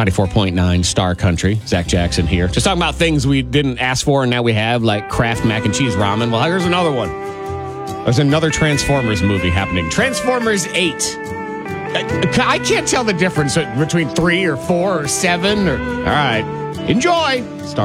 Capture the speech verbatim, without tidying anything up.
ninety-four point nine Star Country. Zach Jackson here. Just talking about things we didn't ask for and now we have, like Kraft mac and cheese ramen. Well, here's another one. There's another Transformers movie happening. Transformers eight. I can't tell the difference between three or four or seven. Or, all right. Enjoy. Star